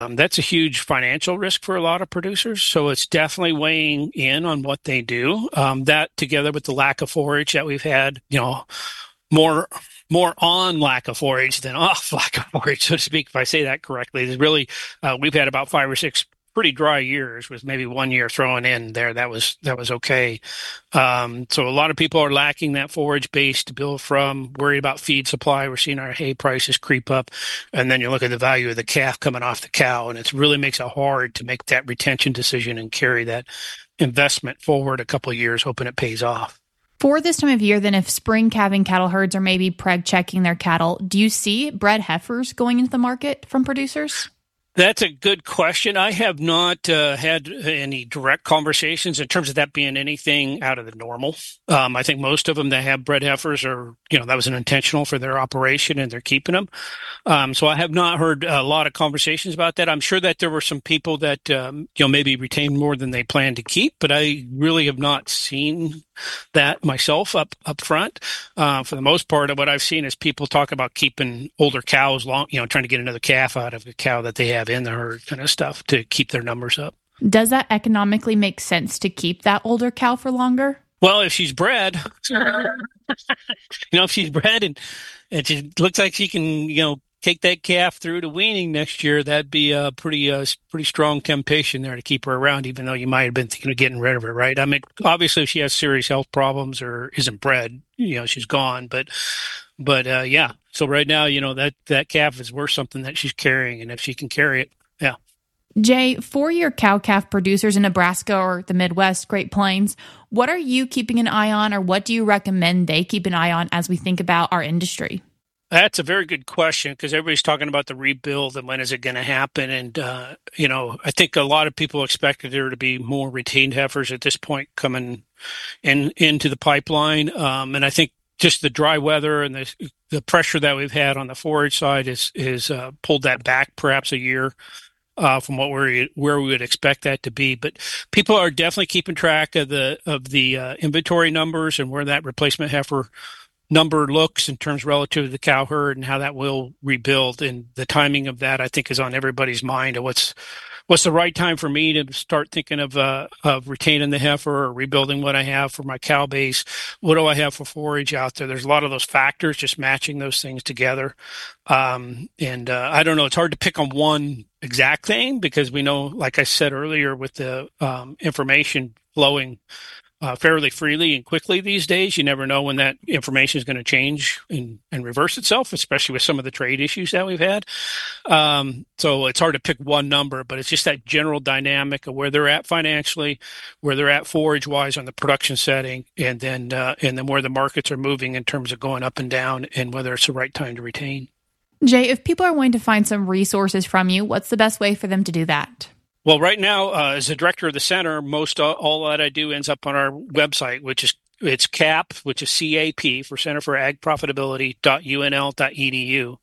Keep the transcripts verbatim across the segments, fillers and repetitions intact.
Um, that's a huge financial risk for a lot of producers. So it's definitely weighing in on what they do. Um, that together with the lack of forage that we've had, you know, more more on lack of forage than off lack of forage, so to speak, if I say that correctly. There's really, uh, we've had about five or six pretty dry years with maybe one year thrown in there. That was, that was okay. Um, so a lot of people are lacking that forage base to build from, worried about feed supply. We're seeing our hay prices creep up. And then you look at the value of the calf coming off the cow, and it really makes it hard to make that retention decision and carry that investment forward a couple of years, hoping it pays off. For this time of year, then, if spring calving cattle herds are maybe preg checking their cattle, do you see bred heifers going into the market from producers? That's a good question. I have not uh, had any direct conversations in terms of that being anything out of the normal. Um, I think most of them that have bred heifers are, you know, that was an intentional for their operation and they're keeping them. Um, so I have not heard a lot of conversations about that. I'm sure that there were some people that, um, you know, maybe retained more than they planned to keep, but I really have not seen that myself up up front. Uh, for the most part of what I've seen is people talk about keeping older cows long, you know, trying to get another calf out of a cow that they have in the herd kind of stuff to keep their numbers up. Does that economically make sense to keep that older cow for longer? Well, if she's bred, you know, if she's bred and, and she looks like she can, you know, take that calf through to weaning next year, that'd be a pretty, uh, pretty strong temptation there to keep her around, even though you might have been thinking of getting rid of her, right? I mean, obviously, if she has serious health problems or isn't bred, you know, she's gone. But, but uh, yeah. So right now, you know, that that calf is worth something that she's carrying, and if she can carry it, yeah. Jay, for your cow-calf producers in Nebraska or the Midwest, Great Plains, what are you keeping an eye on, or what do you recommend they keep an eye on as we think about our industry? That's a very good question, because everybody's talking about the rebuild and when is it going to happen. And, uh, you know, I think a lot of people expected there to be more retained heifers at this point coming in into the pipeline. Um, and I think just the dry weather and the the pressure that we've had on the forage side is, is uh, pulled that back perhaps a year. Uh, from what we're where we would expect that to be, but people are definitely keeping track of the of the uh, inventory numbers and where that replacement heifer number looks in terms relative to the cow herd and how that will rebuild. And the timing of that, I think, is on everybody's mind. Of what's what's the right time for me to start thinking of uh, of retaining the heifer or rebuilding what I have for my cow base? What do I have for forage out there? There's a lot of those factors, just matching those things together. Um, and uh, I don't know. It's hard to pick on one exact thing, because we know, like I said earlier, with the um, information flowing uh, fairly freely and quickly these days, you never know when that information is going to change and, and reverse itself, especially with some of the trade issues that we've had. Um, so it's hard to pick one number, but it's just that general dynamic of where they're at financially, where they're at forage-wise on the production setting, and then uh, and then where the markets are moving in terms of going up and down, and whether it's the right time to retain. Jay, if people are wanting to find some resources from you, what's the best way for them to do that? Well, right now, uh, as the director of the center, most uh, all that I do ends up on our website, which is it's C A P, which is C A P for Center for Ag Profitability dot U N L dot E D U.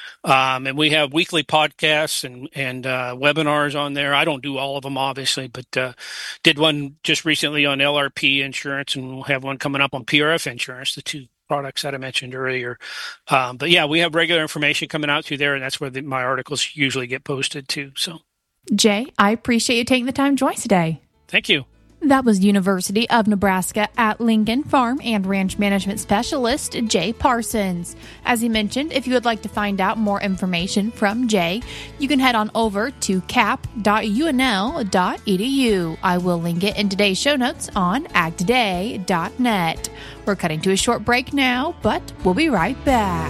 Um, and we have weekly podcasts and, and uh, webinars on there. I don't do all of them, obviously, but uh, did one just recently on L R P insurance, and we'll have one coming up on P R F insurance, the two products that I mentioned earlier. Um, but yeah, we have regular information coming out through there, and that's where the, my articles usually get posted too. So, Jay, I appreciate you taking the time to join us today. Thank you. That was University of Nebraska at Lincoln Farm and Ranch Management Specialist Jay Parsons. As he mentioned, if you would like to find out more information from Jay, you can head on over to C A P dot U N L dot E D U. I will link it in today's show notes on ag today dot net. We're cutting to a short break now, but we'll be right back.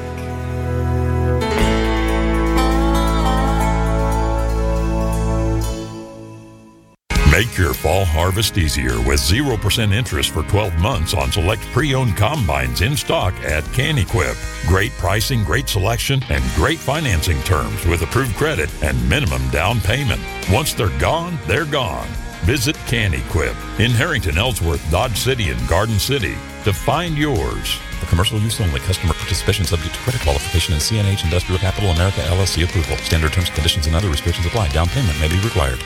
Make your fall harvest easier with zero percent interest for twelve months on select pre-owned combines in stock at CanEquip. Great pricing, great selection, and great financing terms with approved credit and minimum down payment. Once they're gone, they're gone. Visit CanEquip in Harrington, Ellsworth, Dodge City, and Garden City to find yours. For commercial use only. Customer participation subject to credit qualification and C N H Industrial Capital America L L C approval. Standard terms, conditions, and other restrictions apply. Down payment may be required.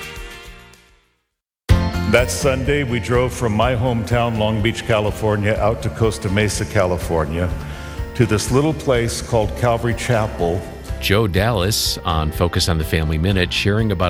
That Sunday, we drove from my hometown, Long Beach, California, out to Costa Mesa, California, to this little place called Calvary Chapel, Joe Dallas on Focus on the Family Minute, sharing about